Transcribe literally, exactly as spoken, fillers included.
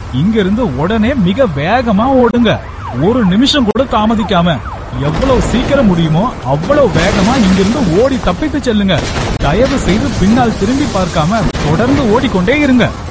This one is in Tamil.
இங்கிருந்து உடனே மிக வேகமா ஓடுங்க. ஒரு நிமிஷம் கூட தாமதிக்காம எவ்வளவு சீக்கிரம் முடியுமோ அவ்வளவு வேகமா இங்கிருந்து ஓடி தப்பித்து செல்லுங்க. தயவு செய்து பின்னால் திரும்பி பார்க்காம தொடர்ந்து ஓடிக்கொண்டே இருங்க.